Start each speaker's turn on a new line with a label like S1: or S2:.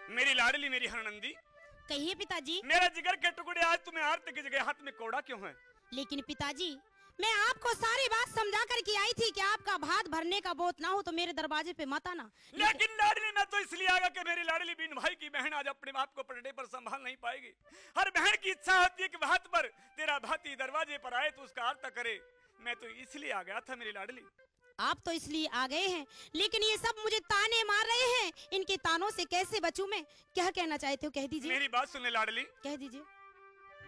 S1: मेरी लाडली, मेरी हरनंदी,
S2: कहिए पिताजी।
S1: मेरा जिगर के टुकड़े, आज तुम्हें आरती की जगह हाथ में कोड़ा क्यों है?
S2: लेकिन पिताजी, मैं आपको सारी बात समझा करके आई थी कि आपका भात भरने का बोत ना हो तो मेरे दरवाजे पे मत आना।
S1: लेकिन लाडली, मैं तो इसलिए आगा कि मेरी लाडली बिन भाई की बहन आज अपने बाप को पलटे पर संभाल नहीं पाएगी। हर बहन की इच्छा होती है कि भात पर तेरा भाती दरवाजे पर आए तो उसका आरता करे। मैं तो इसलिए आ गया था मेरी लाडली।
S2: आप तो इसलिए आ गए हैं, लेकिन ये सब मुझे ताने मार रहे हैं। इनके तानों से कैसे बचूं मैं? क्या कहना चाहते हो, कह दीजिए।
S1: मेरी बात सुन ले लाडली,
S2: कह दीजिए।